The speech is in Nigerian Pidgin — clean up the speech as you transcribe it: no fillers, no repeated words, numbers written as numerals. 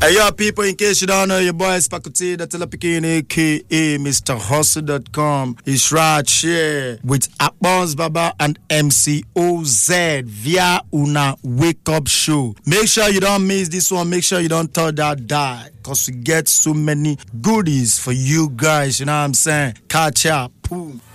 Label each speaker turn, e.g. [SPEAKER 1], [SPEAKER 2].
[SPEAKER 1] Hey, yo, people, in case you don't know, your boy is Pakuti, the Telepikin, aka Mr. Hustle.com. It's right here with Akbons Baba and MC OZ via Una Wake Up Show. Make sure you don't miss this one. Make sure you don't tell that die, because we get so many goodies for you guys. You know what I'm saying? Catch up. Boom.